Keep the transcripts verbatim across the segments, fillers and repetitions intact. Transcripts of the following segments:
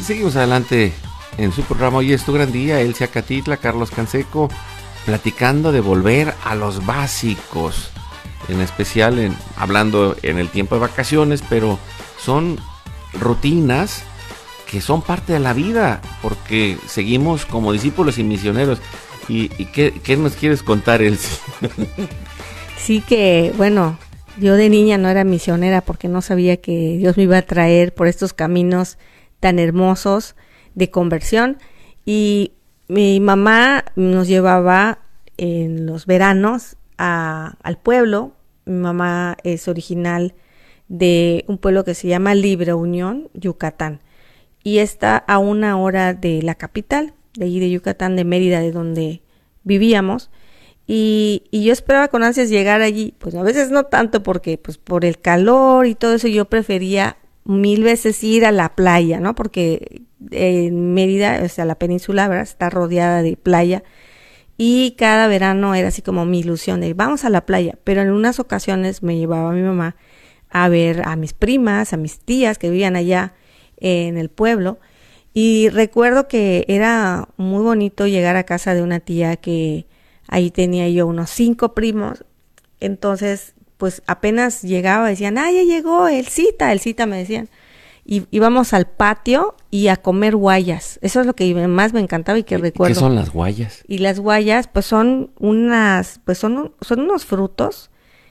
seguimos adelante en su programa Hoy es tu gran día. Elsia Catitla, Carlos Canseco, platicando de volver a los básicos, en especial en, hablando en el tiempo de vacaciones, pero son rutinas que son parte de la vida, porque seguimos como discípulos y misioneros. ¿Y, y qué, qué nos quieres contar, Elsie? Sí que, bueno, yo de niña no era misionera porque no sabía que Dios me iba a traer por estos caminos tan hermosos de conversión, y mi mamá nos llevaba en los veranos a, al pueblo. Mi mamá es original de un pueblo que se llama Libre Unión, Yucatán, y está a una hora de la capital, de allí de Yucatán, de Mérida, de donde vivíamos, y, y yo esperaba con ansias llegar allí. Pues a veces no tanto, porque pues por el calor y todo eso yo prefería mil veces ir a la playa, ¿no? Porque en Mérida, o sea, la península, ¿verdad?, está rodeada de playa, y cada verano era así como mi ilusión de vamos a la playa. Pero en unas ocasiones me llevaba mi mamá a ver a mis primas, a mis tías que vivían allá en el pueblo, y recuerdo que era muy bonito llegar a casa de una tía que ahí tenía yo unos cinco primos. Entonces pues apenas llegaba decían, ah, ya llegó Elcita, Elcita me decían, y íbamos al patio y a comer guayas. Eso es lo que más me encantaba y que recuerdo. ¿Qué son las guayas? Y las guayas pues son unas, pues son, son unos frutos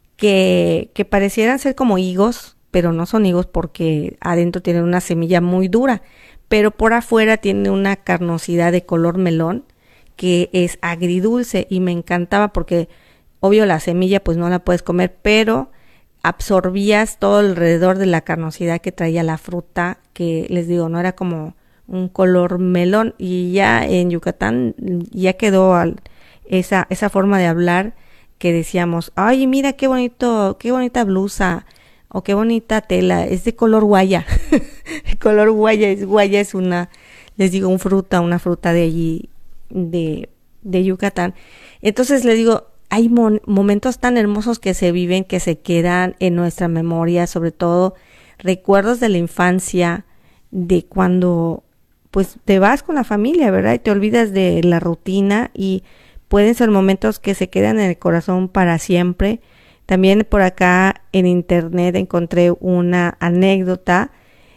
que, que parecieran ser como higos, pero no son higos porque adentro tienen una semilla muy dura, pero por afuera tiene una carnosidad de color melón que es agridulce, y me encantaba porque obvio la semilla pues no la puedes comer, pero absorbías todo alrededor de la carnosidad que traía la fruta, que les digo, no era como un color melón. Y ya en Yucatán ya quedó al, esa, esa forma de hablar que decíamos, ay, mira qué bonito, qué bonita blusa, o qué bonita tela, es de color guaya. El color guaya es, guaya es una, les digo, un fruta, una fruta de allí, de, de Yucatán. Entonces les digo, hay mon- momentos tan hermosos que se viven, que se quedan en nuestra memoria, sobre todo recuerdos de la infancia, de cuando pues te vas con la familia, ¿verdad? Y te olvidas de la rutina, y pueden ser momentos que se quedan en el corazón para siempre. También por acá en internet encontré una anécdota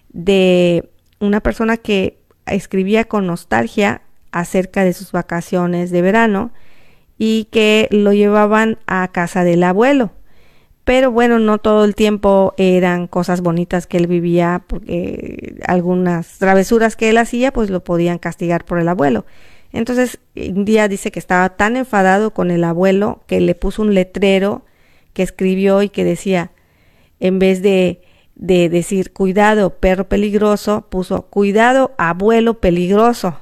de una persona que escribía con nostalgia acerca de sus vacaciones de verano, y que lo llevaban a casa del abuelo. Pero bueno, no todo el tiempo eran cosas bonitas que él vivía, porque algunas travesuras que él hacía pues lo podían castigar por el abuelo. Entonces un día dice que estaba tan enfadado con el abuelo que le puso un letrero que escribió y que decía, en vez de, de decir cuidado perro peligroso, puso cuidado abuelo peligroso.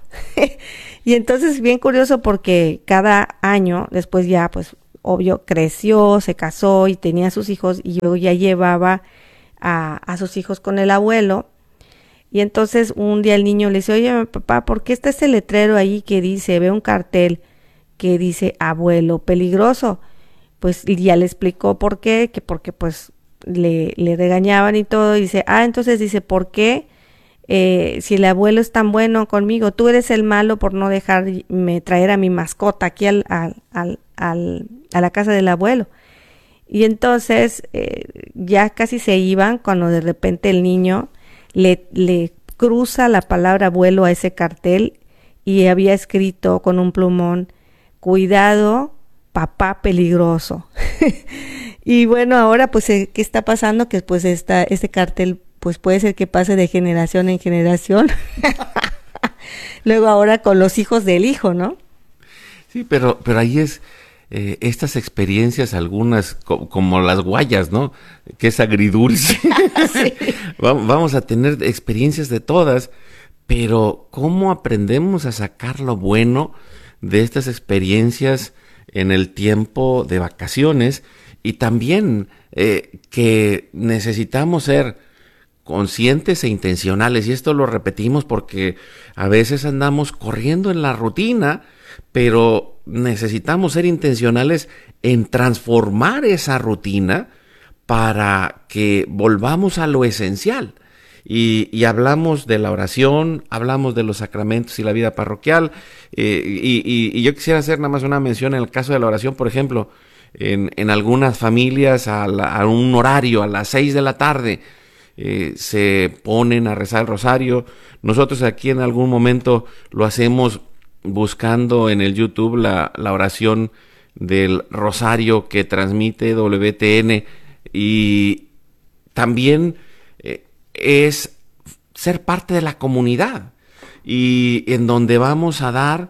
Y entonces bien curioso, porque cada año después ya pues obvio creció, se casó y tenía sus hijos, y luego ya llevaba a, a sus hijos con el abuelo. Y entonces un día el niño le dice, oye papá, ¿por qué está ese letrero ahí que dice, ve un cartel que dice abuelo peligroso? Pues ya le explicó por qué, que porque pues le, le regañaban y todo. Y dice, ah, entonces dice, ¿por qué? Eh, si el abuelo es tan bueno conmigo, tú eres el malo por no dejarme traer a mi mascota aquí al, al, al, al, a la casa del abuelo. Y entonces eh, ya casi se iban cuando de repente el niño le, le cruza la palabra abuelo a ese cartel, y había escrito con un plumón, cuidado papá peligroso. Y bueno, ahora pues ¿qué está pasando? Que pues esta, este cartel pues puede ser que pase de generación en generación. Luego ahora con los hijos del hijo, ¿no? Sí, pero, pero ahí es eh, estas experiencias, algunas co- como las guayas, ¿no? Que es agridulce. Sí. Vamos a tener experiencias de todas, pero ¿cómo aprendemos a sacar lo bueno de estas experiencias en el tiempo de vacaciones? Y también eh, que necesitamos ser conscientes e intencionales, y esto lo repetimos porque a veces andamos corriendo en la rutina, pero necesitamos ser intencionales en transformar esa rutina para que volvamos a lo esencial. y, y hablamos de la oración, hablamos de los sacramentos y la vida parroquial, eh, y, y, y yo quisiera hacer nada más una mención en el caso de la oración, por ejemplo, en, en algunas familias a, la, a un horario, a las seis de la tarde, eh, se ponen a rezar el rosario. Nosotros aquí en algún momento lo hacemos buscando en el YouTube la, la oración del rosario que transmite W T N, y también eh, es ser parte de la comunidad y en donde vamos a dar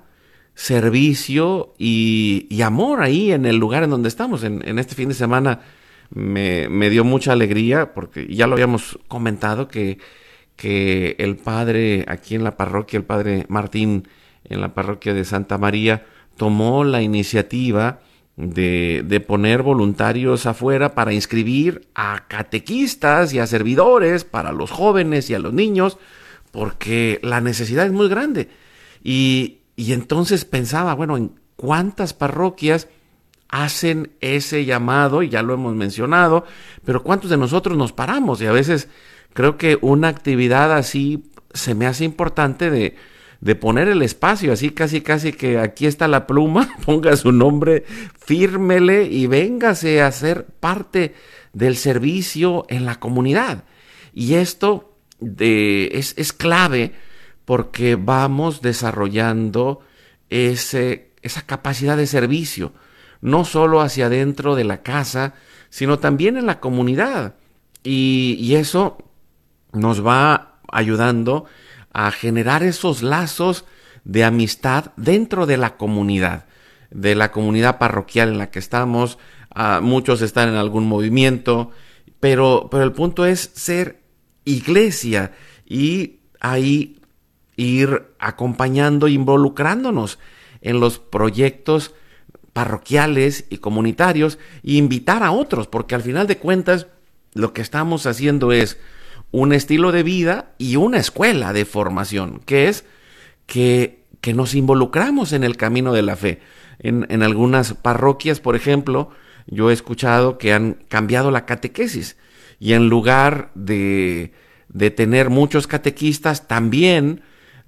servicio y, y amor ahí en el lugar en donde estamos. En, en este fin de semana me, me dio mucha alegría porque ya lo habíamos comentado que, que el padre aquí en la parroquia, el padre Martín en la parroquia de Santa María, tomó la iniciativa de, de poner voluntarios afuera para inscribir a catequistas y a servidores para los jóvenes y a los niños, porque la necesidad es muy grande. Y, y entonces pensaba, bueno, ¿en cuántas parroquias hacen ese llamado? Y ya lo hemos mencionado, pero ¿cuántos de nosotros nos paramos? Y a veces creo que una actividad así se me hace importante de de poner el espacio, así casi casi que aquí está la pluma, ponga su nombre, fírmele y véngase a ser parte del servicio en la comunidad. Y esto de, es, es clave porque vamos desarrollando ese, esa capacidad de servicio, no solo hacia adentro de la casa, sino también en la comunidad. Y, y eso nos va ayudando a generar esos lazos de amistad dentro de la comunidad, de la comunidad parroquial en la que estamos. Uh, muchos están en algún movimiento, pero, pero el punto es ser iglesia y ahí ir acompañando, involucrándonos en los proyectos parroquiales y comunitarios e invitar a otros, porque al final de cuentas lo que estamos haciendo es un estilo de vida y una escuela de formación, que es que, que nos involucramos en el camino de la fe. En, en algunas parroquias, por ejemplo, yo he escuchado que han cambiado la catequesis y en lugar de, de tener muchos catequistas, también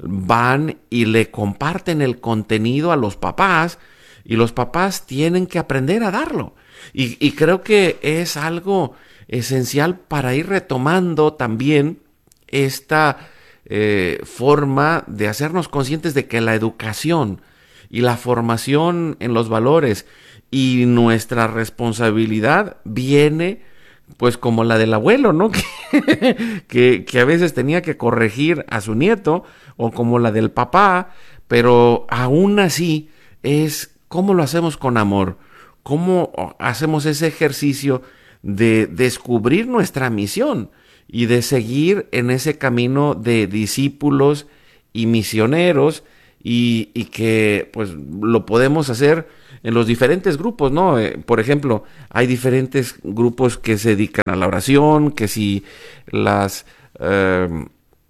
van y le comparten el contenido a los papás y los papás tienen que aprender a darlo. Y, y creo que es algo esencial para ir retomando también esta eh, forma de hacernos conscientes de que la educación y la formación en los valores y nuestra responsabilidad viene pues como la del abuelo, ¿no? que, que a veces tenía que corregir a su nieto, o como la del papá, pero aún así es cómo lo hacemos con amor, cómo hacemos ese ejercicio de descubrir nuestra misión y de seguir en ese camino de discípulos y misioneros, y, y que pues lo podemos hacer en los diferentes grupos, ¿no? Eh, por ejemplo, hay diferentes grupos que se dedican a la oración, que si las eh,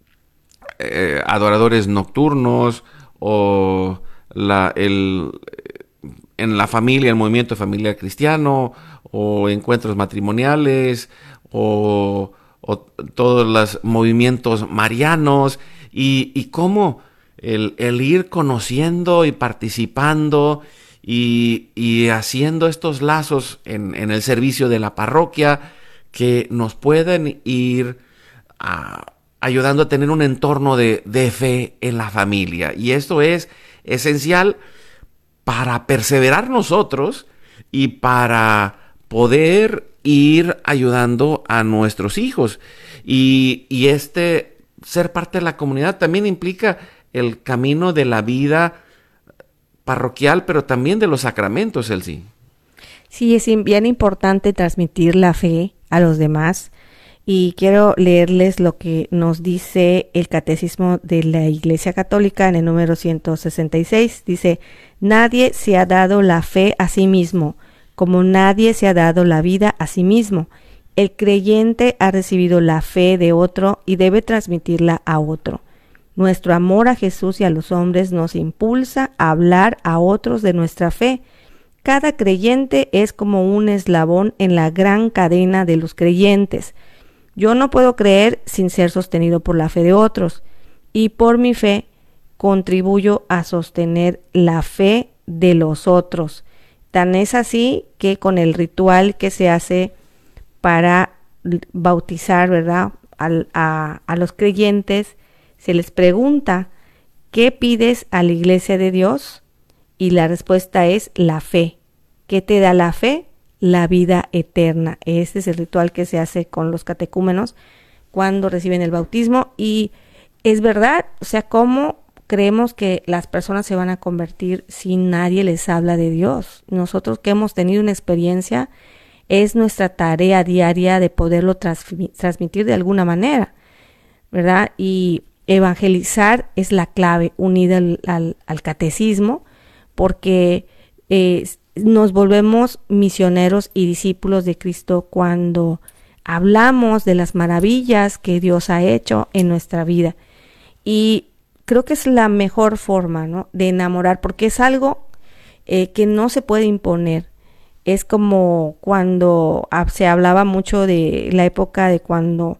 eh, adoradores nocturnos o la, el, en la familia, el movimiento familiar cristiano, o encuentros matrimoniales, o, o todos los movimientos marianos, y, y cómo el, el ir conociendo y participando y, y haciendo estos lazos en, en el servicio de la parroquia que nos pueden ir a, ayudando a tener un entorno de, de fe en la familia. Y esto es esencial para perseverar nosotros y para poder ir ayudando a nuestros hijos. Y, y este ser parte de la comunidad también implica el camino de la vida parroquial, pero también de los sacramentos, Elsie. Sí, es bien importante transmitir la fe a los demás. Y quiero leerles lo que nos dice el Catecismo de la Iglesia Católica en el número ciento sesenta y seis. Dice: nadie se ha dado la fe a sí mismo, como nadie se ha dado la vida a sí mismo. El creyente ha recibido la fe de otro y debe transmitirla a otro. Nuestro amor a Jesús y a los hombres nos impulsa a hablar a otros de nuestra fe. Cada creyente es como un eslabón en la gran cadena de los creyentes. Yo no puedo creer sin ser sostenido por la fe de otros, y por mi fe contribuyo a sostener la fe de los otros. Tan es así que con el ritual que se hace para bautizar, ¿verdad?, a, a, a los creyentes, se les pregunta, ¿qué pides a la iglesia de Dios? Y la respuesta es la fe. ¿Qué te da la fe? La vida eterna. Este es el ritual que se hace con los catecúmenos cuando reciben el bautismo. Y es verdad, o sea, ¿cómo creemos que las personas se van a convertir si nadie les habla de Dios? Nosotros que hemos tenido una experiencia, es nuestra tarea diaria de poderlo transmi- transmitir de alguna manera, ¿verdad? Y evangelizar es la clave, unida al, al, al catecismo, porque eh, nos volvemos misioneros y discípulos de Cristo cuando hablamos de las maravillas que Dios ha hecho en nuestra vida. Y creo que es la mejor forma, ¿no?, de enamorar, porque es algo eh, que no se puede imponer. Es como cuando se hablaba mucho de la época de cuando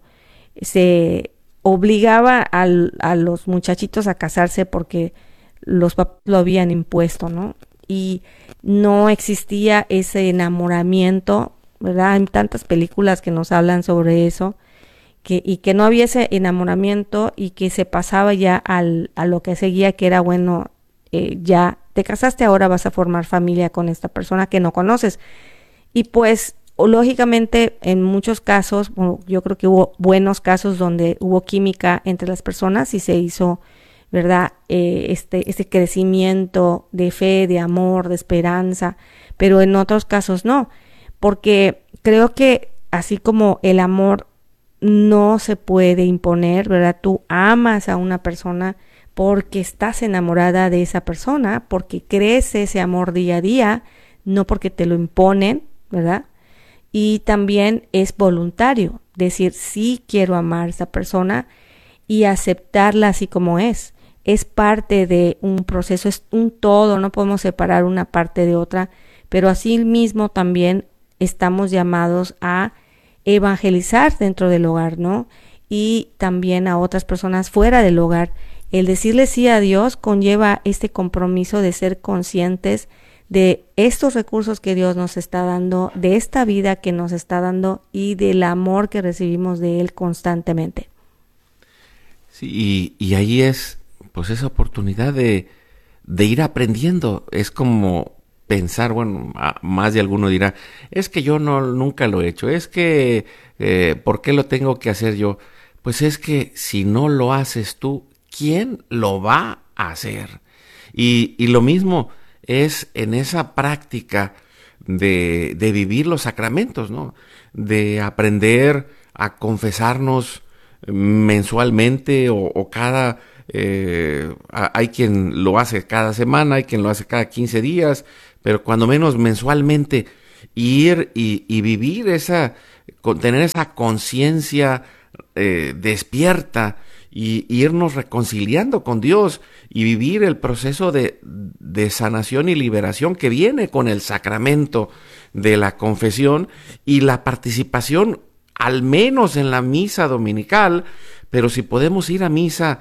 se obligaba al, a los muchachitos a casarse porque los papás lo habían impuesto, ¿no? Y no existía ese enamoramiento, ¿verdad? Hay tantas películas que nos hablan sobre eso, que, y que no había ese enamoramiento y que se pasaba ya al, a lo que seguía, que era, bueno, eh, ya te casaste, ahora vas a formar familia con esta persona que no conoces. Y pues, lógicamente, en muchos casos, bueno, yo creo que hubo buenos casos donde hubo química entre las personas y se hizo, ¿verdad?, eh, este, este crecimiento de fe, de amor, de esperanza, pero en otros casos no, porque creo que así como el amor no se puede imponer, ¿verdad? Tú amas a una persona porque estás enamorada de esa persona, porque crece ese amor día a día, no porque te lo imponen, ¿verdad? Y también es voluntario, decir, sí quiero amar a esa persona y aceptarla así como es. Es parte de un proceso, es un todo, no podemos separar una parte de otra, pero así mismo también estamos llamados a evangelizar dentro del hogar, ¿no? Y también a otras personas fuera del hogar. El decirle sí a Dios conlleva este compromiso de ser conscientes de estos recursos que Dios nos está dando, de esta vida que nos está dando y del amor que recibimos de Él constantemente. Sí, y, y ahí es, pues, esa oportunidad de, de ir aprendiendo. Es como pensar, bueno, más de alguno dirá, es que yo no nunca lo he hecho, es que, eh, ¿por qué lo tengo que hacer yo? Pues es que si no lo haces tú, ¿quién lo va a hacer? Y, y lo mismo es en esa práctica de, de vivir los sacramentos, ¿no? De aprender a confesarnos mensualmente o, o cada... Eh, hay quien lo hace cada semana, hay quien lo hace cada quince días, pero cuando menos mensualmente ir y, y vivir esa, tener esa conciencia eh, despierta y, y irnos reconciliando con Dios y vivir el proceso de, de sanación y liberación que viene con el sacramento de la confesión y la participación al menos en la misa dominical, pero si podemos ir a misa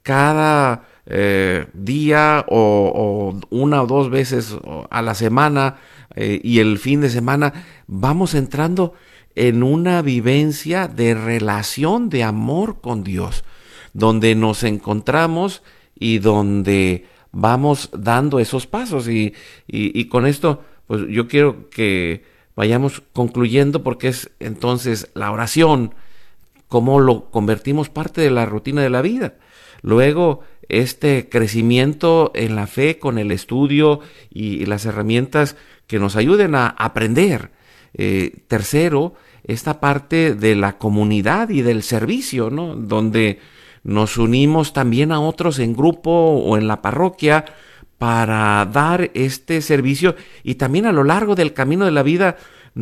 cada eh, día o, o una o dos veces a la semana eh, y el fin de semana, vamos entrando en una vivencia de relación de amor con Dios, donde nos encontramos y donde vamos dando esos pasos. Y, y, y con esto, pues yo quiero que vayamos concluyendo, porque es entonces la oración, cómo lo convertimos parte de la rutina de la vida. Luego, este crecimiento en la fe con el estudio y, y las herramientas que nos ayuden a aprender. Eh, tercero, esta parte de la comunidad y del servicio, ¿no? Donde nos unimos también a otros en grupo o en la parroquia para dar este servicio y también a lo largo del camino de la vida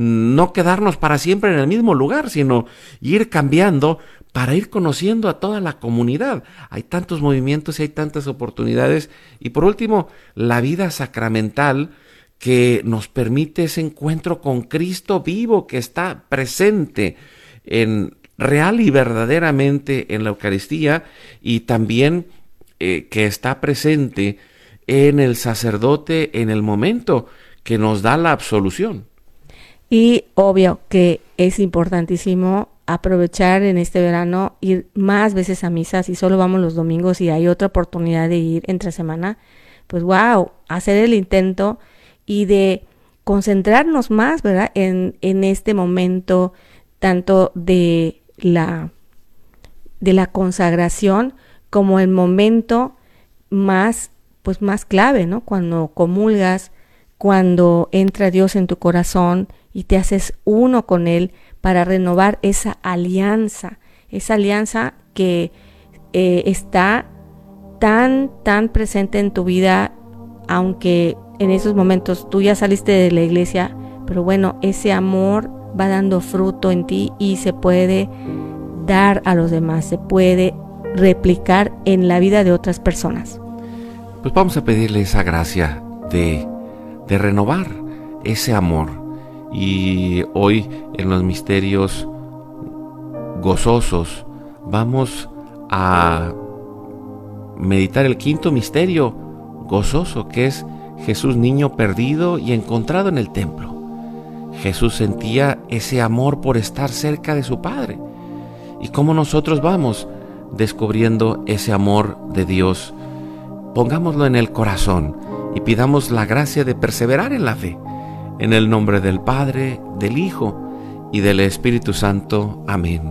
no quedarnos para siempre en el mismo lugar, sino ir cambiando para ir conociendo a toda la comunidad. Hay tantos movimientos y hay tantas oportunidades. Y por último, la vida sacramental que nos permite ese encuentro con Cristo vivo que está presente en real y verdaderamente en la Eucaristía, y también eh, que está presente en el sacerdote en el momento que nos da la absolución. Y obvio que es importantísimo aprovechar en este verano, ir más veces a misa. Si solo vamos los domingos y hay otra oportunidad de ir entre semana, pues wow, hacer el intento y de concentrarnos más, ¿verdad? En, en este momento tanto de la, de la consagración como el momento más, pues más clave, ¿no? Cuando comulgas, cuando entra Dios en tu corazón y te haces uno con Él para renovar esa alianza, esa alianza que eh, está tan, tan presente en tu vida, aunque en esos momentos tú ya saliste de la iglesia, pero bueno, ese amor va dando fruto en ti y se puede dar a los demás, se puede replicar en la vida de otras personas. Pues vamos a pedirle esa gracia de, de renovar ese amor. Y hoy en los misterios gozosos vamos a meditar el quinto misterio gozoso, que es Jesús niño perdido y encontrado en el templo. Jesús sentía ese amor por estar cerca de su Padre. ¿Y cómo nosotros vamos descubriendo ese amor de Dios? Pongámoslo en el corazón y pidamos la gracia de perseverar en la fe. En el nombre del Padre, del Hijo y del Espíritu Santo. Amén.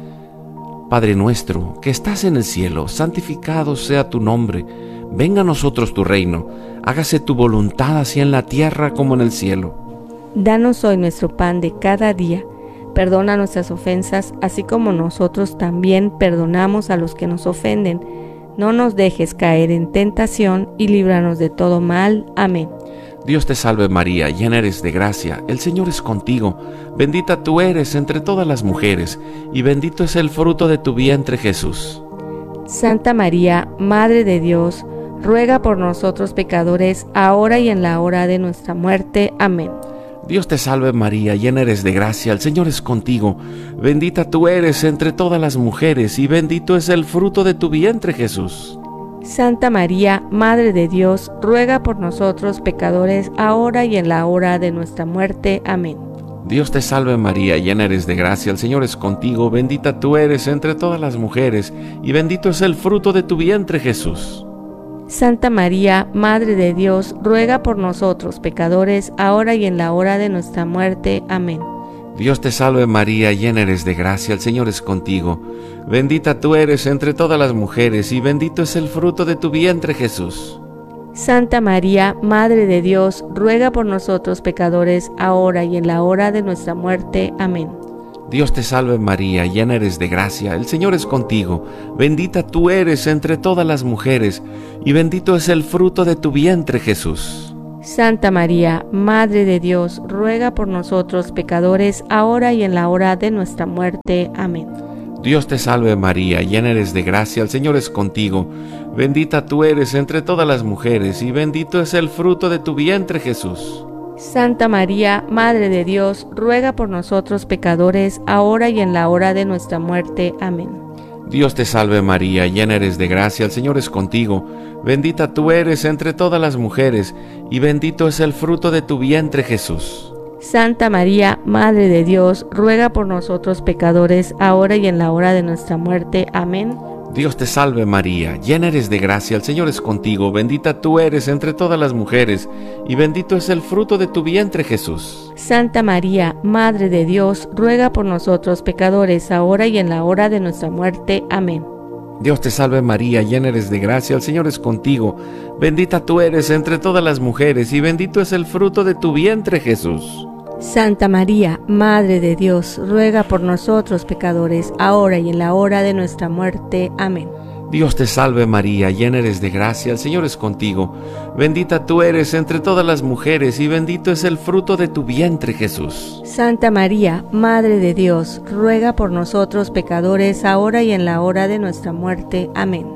Padre nuestro, que estás en el cielo, santificado sea tu nombre. Venga a nosotros tu reino. Hágase tu voluntad así en la tierra como en el cielo. Danos hoy nuestro pan de cada día. Perdona nuestras ofensas, así como nosotros también perdonamos a los que nos ofenden. No nos dejes caer en tentación y líbranos de todo mal. Amén. Dios te salve María, llena eres de gracia, el Señor es contigo. Bendita tú eres entre todas las mujeres, y bendito es el fruto de tu vientre Jesús. Santa María, Madre de Dios, ruega por nosotros pecadores, ahora y en la hora de nuestra muerte. Amén. Dios te salve María, llena eres de gracia, el Señor es contigo. Bendita tú eres entre todas las mujeres, y bendito es el fruto de tu vientre Jesús. Santa María, Madre de Dios, ruega por nosotros pecadores, ahora y en la hora de nuestra muerte. Amén. Dios te salve María, llena eres de gracia, el Señor es contigo. Bendita tú eres entre todas las mujeres, y bendito es el fruto de tu vientre Jesús. Santa María, Madre de Dios, ruega por nosotros pecadores, ahora y en la hora de nuestra muerte. Amén. Dios te salve María, llena eres de gracia, el Señor es contigo. Bendita tú eres entre todas las mujeres, y bendito es el fruto de tu vientre Jesús. Santa María, Madre de Dios, ruega por nosotros pecadores, ahora y en la hora de nuestra muerte. Amén. Dios te salve María, llena eres de gracia, el Señor es contigo. Bendita tú eres entre todas las mujeres, y bendito es el fruto de tu vientre Jesús. Santa María, Madre de Dios, ruega por nosotros pecadores, ahora y en la hora de nuestra muerte. Amén. Dios te salve María, llena eres de gracia, el Señor es contigo. Bendita tú eres entre todas las mujeres, y bendito es el fruto de tu vientre Jesús. Santa María, Madre de Dios, ruega por nosotros pecadores, ahora y en la hora de nuestra muerte. Amén. Dios te salve María, llena eres de gracia, el Señor es contigo. Bendita tú eres entre todas las mujeres, y bendito es el fruto de tu vientre Jesús. Santa María, Madre de Dios, ruega por nosotros pecadores, ahora y en la hora de nuestra muerte. Amén. Dios te salve María, llena eres de gracia, el Señor es contigo. Bendita tú eres entre todas las mujeres, y bendito es el fruto de tu vientre Jesús. Santa María, Madre de Dios, ruega por nosotros pecadores, ahora y en la hora de nuestra muerte. Amén. Dios te salve María, llena eres de gracia, el Señor es contigo. Bendita tú eres entre todas las mujeres, y bendito es el fruto de tu vientre Jesús. Santa María, Madre de Dios, ruega por nosotros pecadores, ahora y en la hora de nuestra muerte. Amén. Dios te salve María, llena eres de gracia, el Señor es contigo. Bendita tú eres entre todas las mujeres, y bendito es el fruto de tu vientre Jesús. Santa María, Madre de Dios, ruega por nosotros pecadores, ahora y en la hora de nuestra muerte. Amén.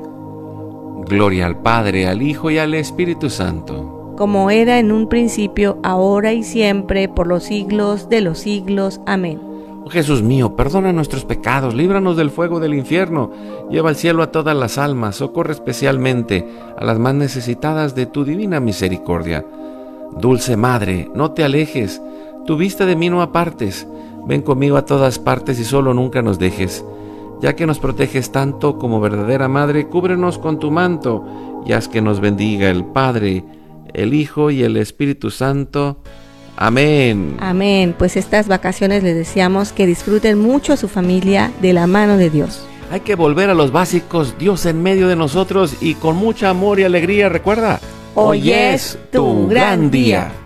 Gloria al Padre, al Hijo y al Espíritu Santo. Como era en un principio, ahora y siempre, por los siglos de los siglos. Amén. Oh Jesús mío, perdona nuestros pecados, líbranos del fuego del infierno, lleva al cielo a todas las almas, socorre especialmente a las más necesitadas de tu divina misericordia. Dulce Madre, no te alejes, tu vista de mí no apartes, ven conmigo a todas partes y solo nunca nos dejes. Ya que nos proteges tanto como verdadera Madre, cúbrenos con tu manto y haz que nos bendiga el Padre, el Hijo y el Espíritu Santo. Amén. Amén. Pues estas vacaciones les deseamos que disfruten mucho a su familia de la mano de Dios. Hay que volver a los básicos, Dios en medio de nosotros y con mucha amor y alegría. Recuerda, hoy es tu gran día.